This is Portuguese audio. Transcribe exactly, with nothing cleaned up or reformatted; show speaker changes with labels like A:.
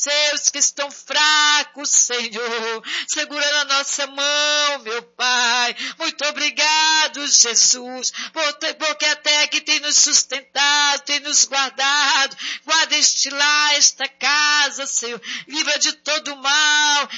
A: fortalecer os que estão fracos, Senhor, segura na nossa mão, meu Pai. Muito obrigado, Jesus, porque até que tem nos sustentado, tem nos guardado. Guarda este lar, esta casa, Senhor, livra de todo mal,